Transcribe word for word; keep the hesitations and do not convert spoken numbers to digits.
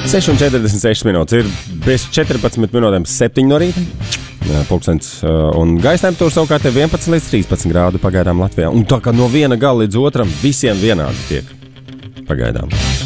seši un četrdesmit seši minūtes. Ir bez četrpadsmit minūtēm septiņi no rīta. Pulkstens. Un gaisa temperatūra savukārt ir vienpadsmit līdz trīspadsmit grādu pagaidām Latvijā. Un tā kā no viena gala līdz otram visiem vienādi tiek pagaidām.